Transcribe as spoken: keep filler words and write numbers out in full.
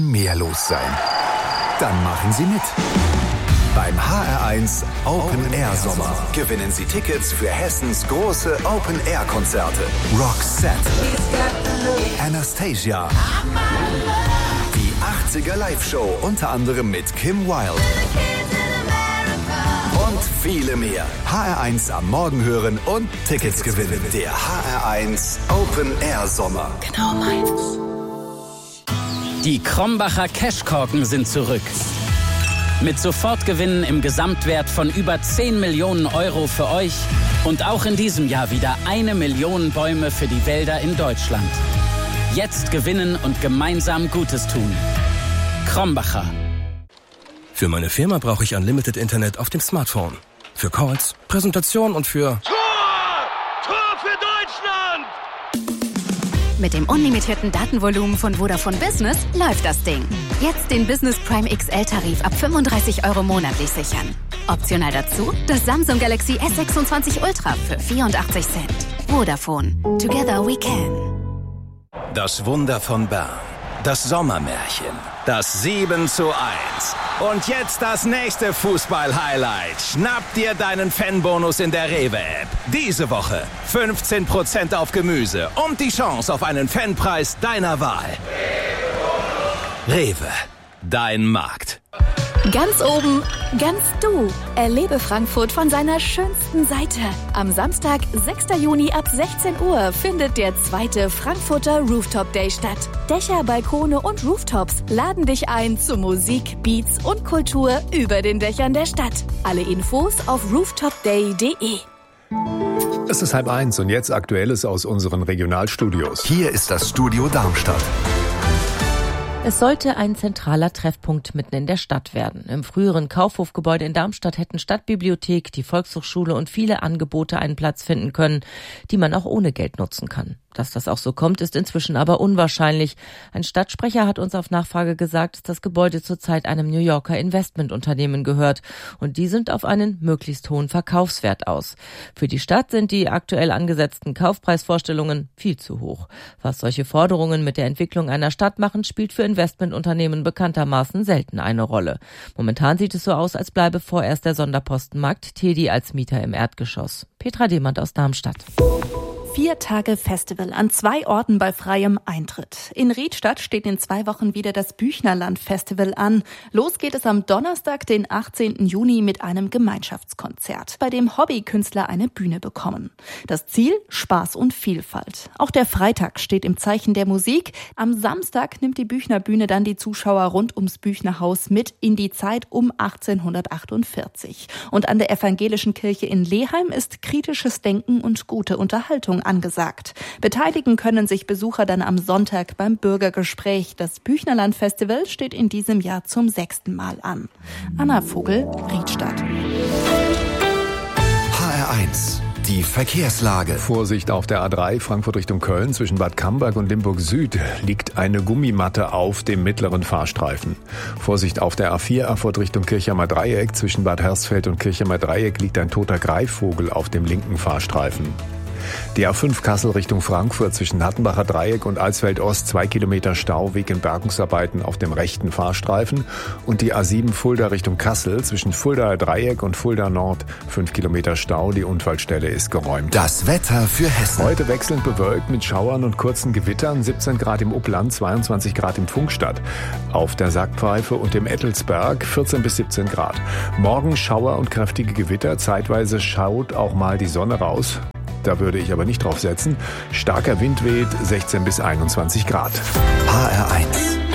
mehr los sein. Dann machen Sie mit. Beim H R eins Open Air Sommer gewinnen Sie Tickets für Hessens große Open Air Konzerte. Roxette, Anastasia, die achtziger Live-Show unter anderem mit Kim Wilde und viele mehr. H R eins am Morgen hören und Tickets gewinnen. Der H R eins Open Air Sommer. Genau meins. Die Krombacher Cashkorken sind zurück. Mit Sofortgewinnen im Gesamtwert von über zehn Millionen Euro für euch und auch in diesem Jahr wieder eine Million Bäume für die Wälder in Deutschland. Jetzt gewinnen und gemeinsam Gutes tun. Krombacher. Für meine Firma brauche ich Unlimited Internet auf dem Smartphone. Für Calls, Präsentation und für... Tor! Tor für Deutschland! Mit dem unlimitierten Datenvolumen von Vodafone Business läuft das Ding. Jetzt den Business Prime X L-Tarif ab fünfunddreißig Euro monatlich sichern. Optional dazu das Samsung Galaxy S sechsundzwanzig Ultra für vierundachtzig Cent. Vodafone. Together we can. Das Wunder von Bern. Das Sommermärchen. Das sieben zu eins. Und jetzt das nächste Fußball-Highlight. Schnapp dir deinen Fanbonus in der Rewe-App. Diese Woche fünfzehn Prozent auf Gemüse und die Chance auf einen Fanpreis deiner Wahl. Rewe, dein Markt. Ganz oben, ganz du. Erlebe Frankfurt von seiner schönsten Seite. Am Samstag, sechster Juni ab sechzehn Uhr findet der zweite Frankfurter Rooftop Day statt. Dächer, Balkone und Rooftops laden dich ein zu Musik, Beats und Kultur über den Dächern der Stadt. Alle Infos auf rooftop day punkt de. Es ist halb eins und jetzt Aktuelles aus unseren Regionalstudios. Hier ist das Studio Darmstadt. Es sollte ein zentraler Treffpunkt mitten in der Stadt werden. Im früheren Kaufhofgebäude in Darmstadt hätten Stadtbibliothek, die Volkshochschule und viele Angebote einen Platz finden können, die man auch ohne Geld nutzen kann. Dass das auch so kommt, ist inzwischen aber unwahrscheinlich. Ein Stadtsprecher hat uns auf Nachfrage gesagt, dass das Gebäude zurzeit einem New Yorker Investmentunternehmen gehört. Und die sind auf einen möglichst hohen Verkaufswert aus. Für die Stadt sind die aktuell angesetzten Kaufpreisvorstellungen viel zu hoch. Was solche Forderungen mit der Entwicklung einer Stadt machen, spielt für Investmentunternehmen bekanntermaßen selten eine Rolle. Momentan sieht es so aus, als bleibe vorerst der Sonderpostenmarkt Tedi als Mieter im Erdgeschoss. Petra Demand aus Darmstadt. Vier Tage Festival an zwei Orten bei freiem Eintritt. In Riedstadt steht in zwei Wochen wieder das Büchnerland-Festival an. Los geht es am Donnerstag, den achtzehnten Juni, mit einem Gemeinschaftskonzert, bei dem Hobbykünstler eine Bühne bekommen. Das Ziel? Spaß und Vielfalt. Auch der Freitag steht im Zeichen der Musik. Am Samstag nimmt die Büchnerbühne dann die Zuschauer rund ums Büchnerhaus mit in die Zeit um achtzehnhundertachtundvierzig. Und an der Evangelischen Kirche in Leheim ist kritisches Denken und gute Unterhaltung angesagt. Beteiligen können sich Besucher dann am Sonntag beim Bürgergespräch. Das Büchnerland-Festival steht in diesem Jahr zum sechsten Mal an. Anna Vogel, Riedstadt. H R eins. Die Verkehrslage. Vorsicht auf der A drei Frankfurt Richtung Köln. Zwischen Bad Camberg und Limburg Süd liegt eine Gummimatte auf dem mittleren Fahrstreifen. Vorsicht auf der A vier Erfurt Richtung Kirchheimer Dreieck. Zwischen Bad Hersfeld und Kirchheimer Dreieck liegt ein toter Greifvogel auf dem linken Fahrstreifen. Die A fünf Kassel Richtung Frankfurt zwischen Hattenbacher Dreieck und Alsfeld Ost zwei Kilometer Stau wegen Bergungsarbeiten auf dem rechten Fahrstreifen und die A sieben Fulda Richtung Kassel zwischen Fuldaer Dreieck und Fulda Nord fünf Kilometer Stau. Die Unfallstelle ist geräumt. Das Wetter für Hessen. Heute wechselnd bewölkt mit Schauern und kurzen Gewittern, siebzehn Grad im Upland, zweiundzwanzig Grad im Funkstadt. Auf der Sackpfeife und dem Ettelsberg vierzehn bis siebzehn Grad. Morgen Schauer und kräftige Gewitter, zeitweise schaut auch mal die Sonne raus. Da würde ich aber nicht drauf setzen. Starker Wind weht, sechzehn bis einundzwanzig Grad. H R eins.